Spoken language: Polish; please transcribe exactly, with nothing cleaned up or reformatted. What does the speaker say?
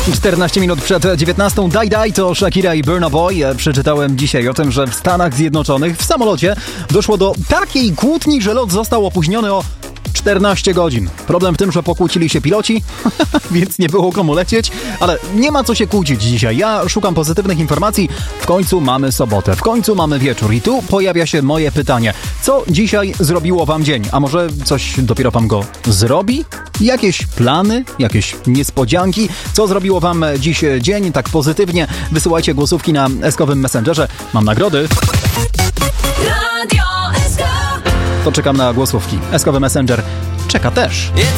czternaście minut przed dziewiętnastą. Daj Daj to Shakira i Burna Boy. Przeczytałem dzisiaj o tym, że w Stanach Zjednoczonych w samolocie doszło do takiej kłótni, że lot został opóźniony o czternaście godzin. Problem w tym, że pokłócili się piloci, więc nie było komu lecieć, ale nie ma co się kłócić dzisiaj. Ja szukam pozytywnych informacji. W końcu mamy sobotę, w końcu mamy wieczór i tu pojawia się moje pytanie. Co dzisiaj zrobiło wam dzień? A może coś dopiero wam go zrobi? Jakieś plany? Jakieś niespodzianki? Co zrobiło wam dziś dzień tak pozytywnie? Wysyłajcie głosówki na eskowym Messengerze. Mam nagrody. Radio S K. To czekam na głosówki. Eskowy Messenger czeka też.